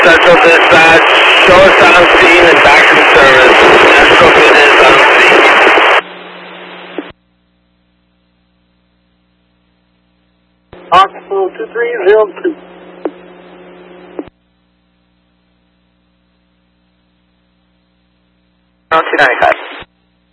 Central Dispatch, show us on scene and back in service. Escort is on scene. Oxbow 2302. 295.